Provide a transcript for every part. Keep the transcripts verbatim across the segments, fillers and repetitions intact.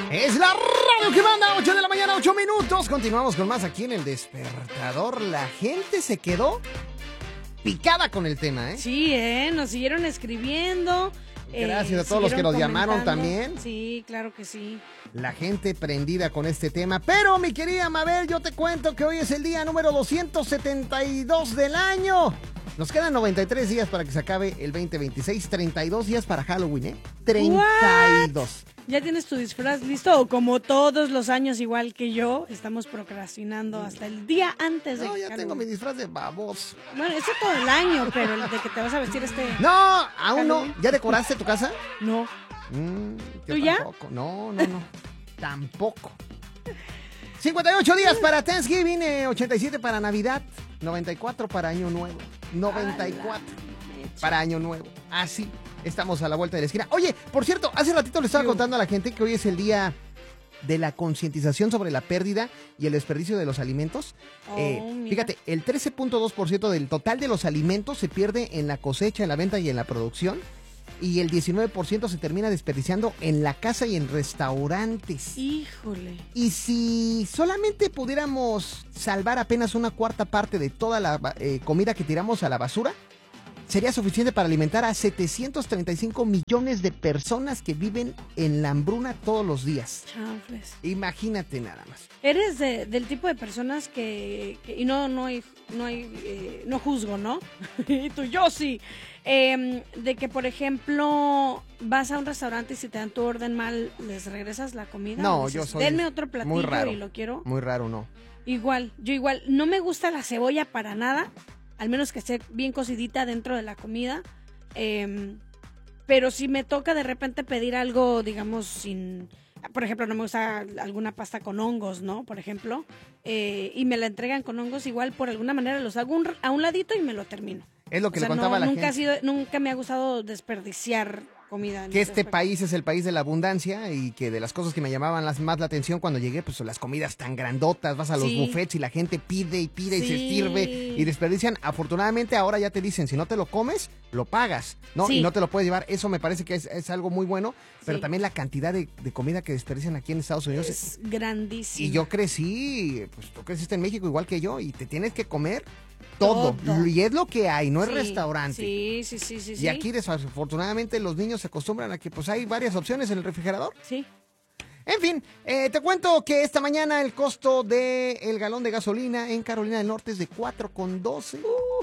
Es la radio que manda, ocho de la mañana, ocho minutos. Continuamos con más aquí en El Despertador. La gente se quedó picada con el tema, ¿eh? Sí, ¿eh? Nos siguieron escribiendo. Gracias eh, a todos los que nos llamaron también. Sí, claro que sí. La gente prendida con este tema. Pero, mi querida Mabel, yo te cuento que hoy es el día número doscientos setenta y dos del año. Nos quedan noventa y tres días para que se acabe el veinte veintiséis. treinta y dos días para Halloween, ¿eh? treinta y dos. What? ¿Ya tienes tu disfraz listo? O como todos los años, igual que yo, estamos procrastinando hasta el día antes de No, ya Halloween. tengo mi disfraz de baboso. Bueno, eso todo el año, pero el de que te vas a vestir este... No, aún no. ¿Ya decoraste tu casa? No. Mm, yo ¿Tú ya? Tampoco. No, no, no. Tampoco. cincuenta y ocho días para Thanksgiving, eh, ochenta y siete para Navidad, noventa y cuatro para Año Nuevo, noventa y cuatro para Año Nuevo. Así estamos a la vuelta de la esquina. Oye, por cierto, hace ratito le estaba contando a la gente que hoy es el día de la concientización sobre la pérdida y el desperdicio de los alimentos. Oh, eh, fíjate, el trece punto dos por ciento del total de los alimentos se pierde en la cosecha, en la venta y en la producción. Y el diecinueve por ciento se termina desperdiciando en la casa y en restaurantes. Híjole. Y si solamente pudiéramos salvar apenas una cuarta parte de toda la eh, comida que tiramos a la basura, sería suficiente para alimentar a setecientos treinta y cinco millones de personas que viven en la hambruna todos los días. Chanfles. Imagínate nada más. Eres de, del tipo de personas que, que y no no hay no hay eh, no juzgo, ¿no? Y tú yo sí. Eh, de que por ejemplo vas a un restaurante y si te dan tu orden mal, les regresas la comida. No, dices, yo soy denme otro platillo muy raro, y lo quiero. Muy raro, no. Igual, yo igual, no me gusta la cebolla para nada, al menos que esté bien cocidita dentro de la comida. Eh, pero si me toca de repente pedir algo, digamos, sin... Por ejemplo, no me gusta alguna pasta con hongos, ¿no? Por ejemplo. Eh, y me la entregan con hongos, igual por alguna manera los hago un, a un ladito y me lo termino. Es lo que o sea, le contaba no, a la nunca gente. Ha sido, nunca me ha gustado desperdiciar comida. En Que ese este aspecto. país es el país de la abundancia y que de las cosas que me llamaban las, más la atención cuando llegué, pues las comidas tan grandotas, vas a los Sí. buffets y la gente pide y pide y se Sí. sirve y desperdician. Afortunadamente ahora ya te dicen, si no te lo comes, lo pagas, ¿no? Sí. Y no te lo puedes llevar. Eso me parece que es, es algo muy bueno, pero Sí. también la cantidad de, de comida que desperdician aquí en Estados Unidos. Es grandísimo. Y yo crecí, pues tú creciste en México igual que yo y te tienes que comer todo. Todo. Y es lo que hay, no es Sí, restaurante. Sí, sí, sí, sí. Y sí. aquí desafortunadamente los niños se acostumbran a que pues hay varias opciones en el refrigerador. Sí. En fin, eh, te cuento que esta mañana el costo del galón de gasolina en Carolina del Norte es de cuatro con doce,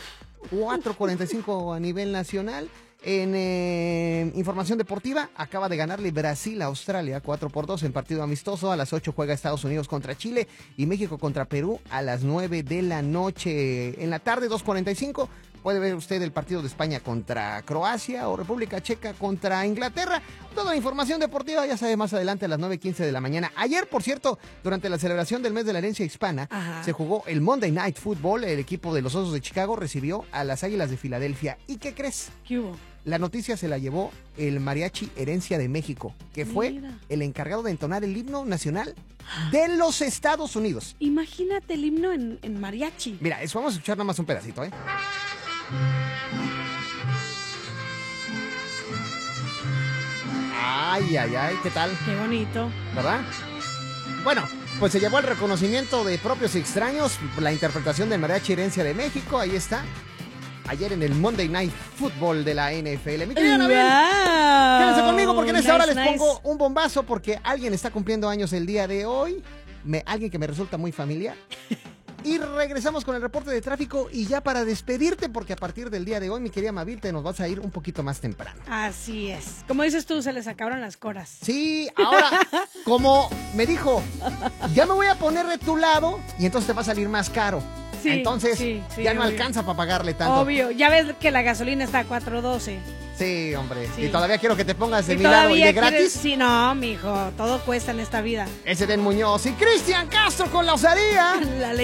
cuatro cuarenta y cinco a nivel nacional. En eh, información deportiva, acaba de ganarle Brasil a Australia cuatro por dos en partido amistoso. A las ocho juega Estados Unidos contra Chile y México contra Perú a las nueve de la noche. En la tarde, dos cuarenta y cinco, puede ver usted el partido de España contra Croacia o República Checa contra Inglaterra. Toda la información deportiva ya sabe más adelante a las nueve quince de la mañana. Ayer, por cierto, durante la celebración del mes de la herencia hispana, Ajá. se jugó el Monday Night Football. El equipo de los Osos de Chicago recibió a las Águilas de Filadelfia. ¿Y qué crees? ¿Qué hubo? La noticia se la llevó el Mariachi Herencia de México, que fue Mira. el encargado de entonar el himno nacional de los Estados Unidos. Imagínate el himno en, en mariachi. Mira, eso vamos a escuchar nada más un pedacito, ¿eh? Ay, ay, ay, ¿qué tal? Qué bonito. ¿Verdad? Bueno, pues se llevó el reconocimiento de propios y extraños, la interpretación del Mariachi Herencia de México, ahí está. Ayer en el Monday Night Football de la N F L. Mi querida Anabel, Wow. quédense conmigo porque en esta Nice, hora les nice. pongo un bombazo porque alguien está cumpliendo años el día de hoy. Me, alguien que me resulta muy familiar. Y regresamos con el reporte de tráfico y ya para despedirte, porque a partir del día de hoy, mi querida Mavil, te nos vas a ir un poquito más temprano. Así es. Como dices tú, se les acabaron las coras. Sí, ahora, como me dijo, ya me voy a poner de tu lado y entonces te va a salir más caro. Sí, entonces, sí, sí, ya no obvio. alcanza para pagarle tanto. Obvio. Ya ves que la gasolina está a cuatro doce. Sí, hombre. Sí. Y todavía quiero que te pongas de Y mi lado y todavía de gratis. quieres- Sí, no, mijo. Todo cuesta en esta vida. Ese Den Muñoz y Cristian Castro con la osadía. La